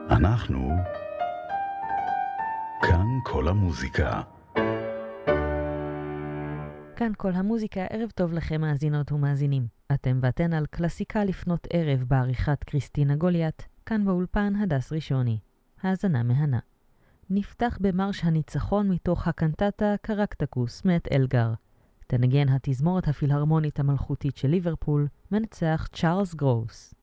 אנחנו כאן כל המוזיקה. כאן כל המוזיקה, ערב טוב לכם מאזינות ומאזינים. אתם ואתן על קלאסיקה לפנות ערב בעריכת קריסטינה גוליית, כאן באולפן הדס ראשוני. האזנה מהנה. נפתח במרש הניצחון מתוך הקנטטה קרקטקוס מאת אלגר. תנגן התזמורת הפילהרמונית המלכותית של ליברפול, מנצח צ'ארלס גרוס.